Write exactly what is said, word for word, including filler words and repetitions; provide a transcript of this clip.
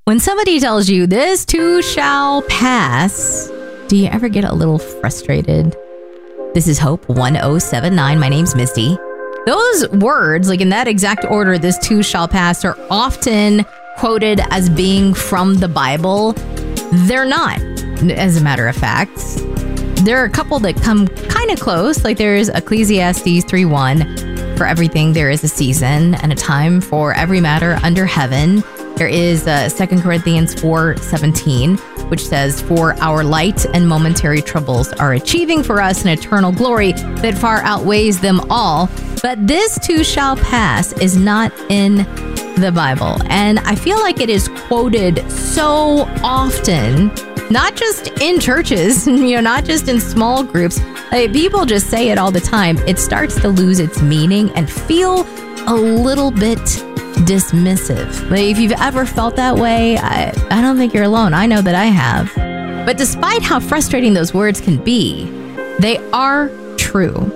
When somebody tells you this too shall pass, do you ever get a little frustrated? This is Hope one oh seven nine. My name's Misty. Those words, like in that exact order, this too shall pass, are often quoted as being from the Bible. They're not, as a matter of fact. There are a couple that come kind of close, like there's Ecclesiastes three one. For everything, there is a season and a time for every matter under heaven. There is uh, Second Corinthians four seventeen, which says, for our light and momentary troubles are achieving for us an eternal glory that far outweighs them all. But this too shall pass is not in the Bible. And I feel like it is quoted so often, not just in churches, you know, not just in small groups. Like, people just say it all the time. It starts to lose its meaning and feel a little bit dismissive. Like, if you've ever felt that way, I, I don't think you're alone. I know that I have. But despite how frustrating those words can be, they are true.